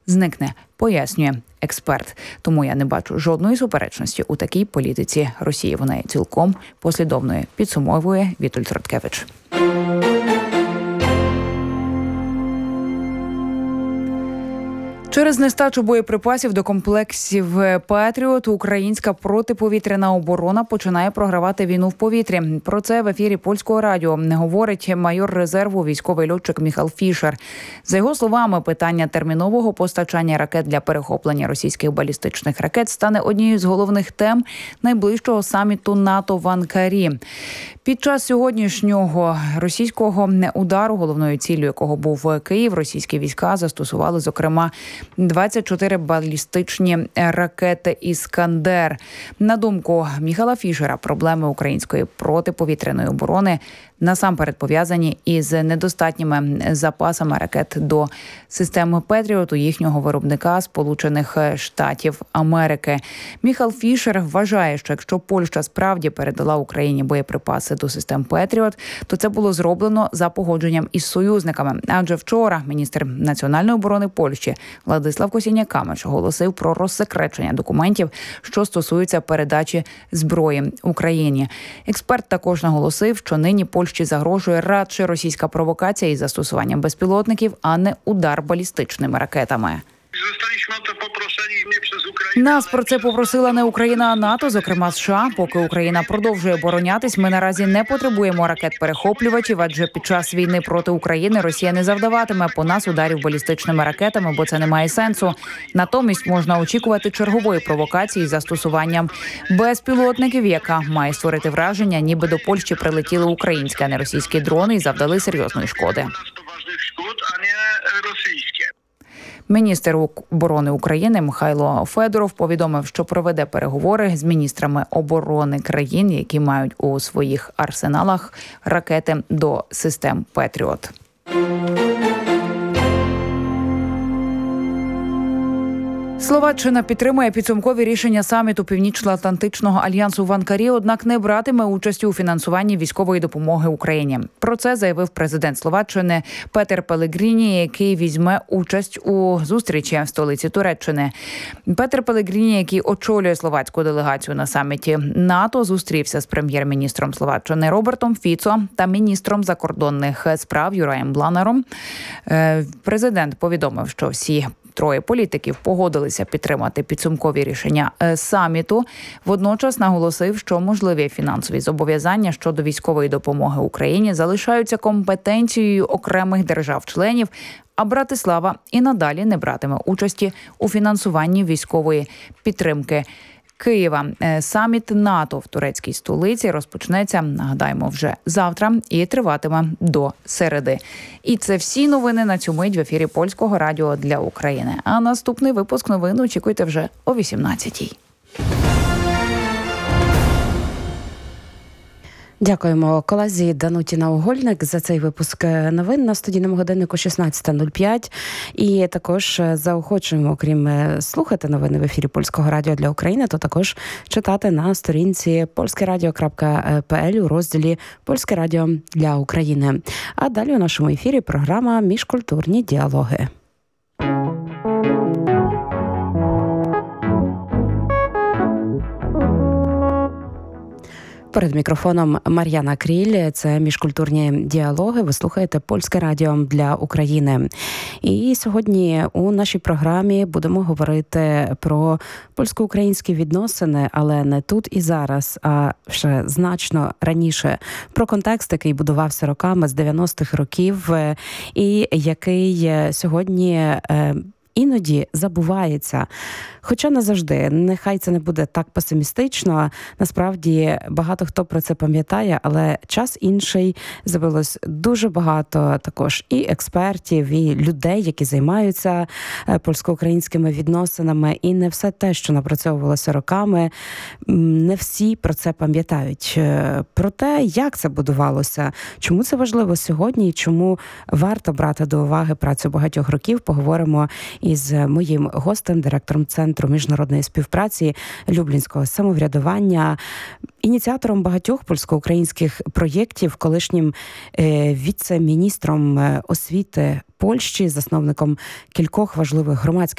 зникне, пояснює експерт. Тому я не бачу жодної суперечності у такій політиці Росії. Вона є цілком послідовною, підсумовує Вітольд Роткевич. Через нестачу боєприпасів до комплексів «Петріот» українська протиповітряна оборона починає програвати війну в повітрі. Про це в ефірі Польського радіо говорить майор резерву військовий льотчик Міхал Фішер. За його словами, питання термінового постачання ракет для перехоплення російських балістичних ракет стане однією з головних тем найближчого саміту НАТО в Анкарі. Під час сьогоднішнього російського удару, головною ціллю якого був Київ, російські війська застосували, зокрема, 24 балістичні ракети «Іскандер». На думку Міхала Фішера, проблеми української протиповітряної оборони насамперед пов'язані із недостатніми запасами ракет до системи «Петріот» у їхнього виробника Сполучених Штатів Америки. Міхал Фішер вважає, що якщо Польща справді передала Україні боєприпаси до систем «Петріот», то це було зроблено за погодженням із союзниками. Адже вчора міністр національної оборони Польщі Владислав Косіняк-Камиш оголосив про розсекречення документів, що стосуються передачі зброї Україні. Експерт також наголосив, що нині Польщі загрожує радше російська провокація із застосуванням безпілотників, а не удар балістичними ракетами. Нас про це попросила не Україна, а НАТО, зокрема США. Поки Україна продовжує оборонятись, ми наразі не потребуємо ракет-перехоплювачів, адже під час війни проти України Росія не завдаватиме по нас ударів балістичними ракетами, бо це не має сенсу. Натомість можна очікувати чергової провокації з застосуванням безпілотників, яка має створити враження, ніби до Польщі прилетіли українські, а не російські дрони і завдали серйозної шкоди. Міністр оборони України Михайло Федоров повідомив, що проведе переговори з міністрами оборони країн, які мають у своїх арсеналах ракети до систем «Петріот». Словаччина підтримує підсумкові рішення саміту Північно-Атлантичного альянсу в Анкарі, однак не братиме участі у фінансуванні військової допомоги Україні. Про це заявив президент Словаччини Петер Пелегріні, який візьме участь у зустрічі в столиці Туреччини. Петер Пелегріні, який очолює словацьку делегацію на саміті НАТО, зустрівся з прем'єр-міністром Словаччини Робертом Фіцо та міністром закордонних справ Юраєм Бланером. Президент повідомив, що всі троє політиків погодилися підтримати підсумкові рішення саміту. Водночас наголосив, що можливі фінансові зобов'язання щодо військової допомоги Україні залишаються компетенцією окремих держав-членів, а Братислава і надалі не братиме участі у фінансуванні військової підтримки Києва. Саміт НАТО в турецькій столиці розпочнеться, нагадаємо, вже завтра і триватиме до середи. І це всі новини на цю мить в ефірі Польського радіо для України. А наступний випуск новин очікуйте вже о 18-й. Дякуємо колезі Дануті Наугольник за цей випуск новин на студійному годиннику 16:05. І також заохочуємо, окрім слухати новини в ефірі Польського радіо для України, то також читати на сторінці polskieradio.pl у розділі «Польське радіо для України». А далі у нашому ефірі програма «Міжкультурні діалоги». Перед мікрофоном Мар'яна Кріль. Це «Міжкультурні діалоги». Ви слухаєте Польське радіо для України. І сьогодні у нашій програмі будемо говорити про польсько-українські відносини, але не тут і зараз, а ще значно раніше. Про контекст, який будувався роками з 90-х років і який сьогодні іноді забувається. Хоча не завжди, нехай це не буде так песимістично, насправді багато хто про це пам'ятає, але час інший, з'явилось дуже багато також і експертів, і людей, які займаються польсько-українськими відносинами, і не все те, що напрацьовувалося роками, не всі про це пам'ятають. Про те, як це будувалося, чому це важливо сьогодні і чому варто брати до уваги працю багатьох років, поговоримо із моїм гостем, директором Центру міжнародної співпраці Люблінського самоврядування, ініціатором багатьох польсько-українських проєктів, колишнім віце-міністром освіти Польщі, засновником кількох важливих громадських